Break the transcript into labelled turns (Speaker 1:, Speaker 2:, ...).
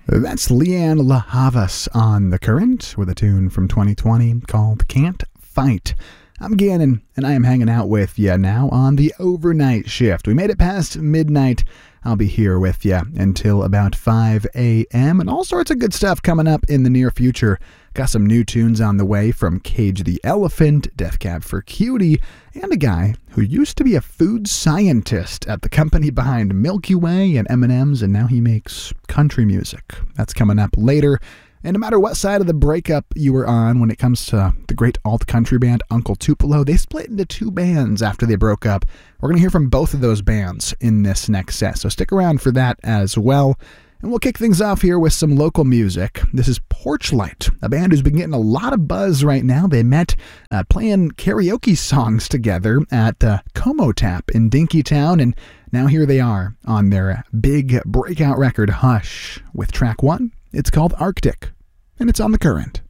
Speaker 1: That's Lianne La Havas on The Current with a tune from 2020 called Can't Fight. I'm Gannon, and I am hanging out with you now on the overnight shift. We made it past midnight. I'll be here with you until about 5 a.m. and all sorts of good stuff coming up in the near future. Got some new tunes on the way from Cage the Elephant, Death Cab for Cutie, and a guy who used to be a food scientist at the company behind Milky Way and M&M's, and now he makes country music. That's coming up later. And no matter what side of the breakup you were on when it comes to the great alt-country band Uncle Tupelo, they split into two bands after they broke up. We're going to hear from both of those bands in this next set, so stick around for that as well. And we'll kick things off here with some local music. This is Porchlight, a band who's been getting a lot of buzz right now. They met playing karaoke songs together at Como Tap in Dinkytown, and now here they are on their big breakout record, Hush, with track 1. It's called Arctic, and it's on The Current.